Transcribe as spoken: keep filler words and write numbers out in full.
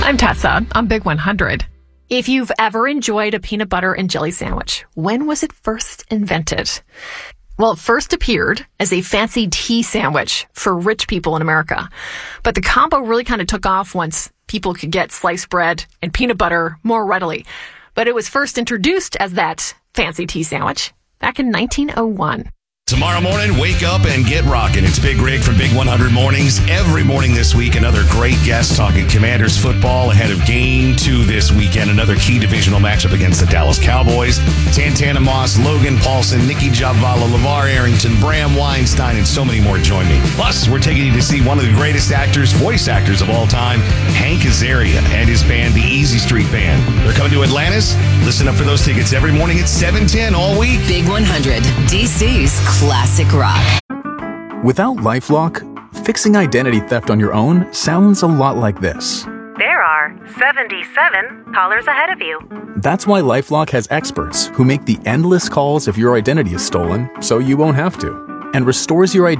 I'm Tessa. I'm Big one hundred. If you've ever enjoyed a peanut butter and jelly sandwich, when was it first invented? Well, it first appeared as a fancy tea sandwich for rich people in America. But the combo really kind of took off once people could get sliced bread and peanut butter more readily. But it was first introduced as that fancy tea sandwich back in nineteen oh one. Tomorrow morning, wake up and get rocking. It's Big Rig from Big one hundred Mornings. Every morning this week, another great guest talking Commanders football ahead of game two this weekend. Another key divisional matchup against the Dallas Cowboys. Tantana Moss, Logan Paulson, Nikki Javala, LeVar Arrington, Bram Weinstein, and so many more join me. Plus, we're taking you to see one of the greatest actors, voice actors of all time, Hank Azaria, and his band, the Easy Street Band. They're coming to Atlantis. Listen up for those tickets every morning at seven ten all week. Big one hundred, D C's classic rock. Without LifeLock, fixing identity theft on your own sounds a lot like this. There are seventy-seven callers ahead of you. That's why LifeLock has experts who make the endless calls if your identity is stolen so you won't have to, and restores your identity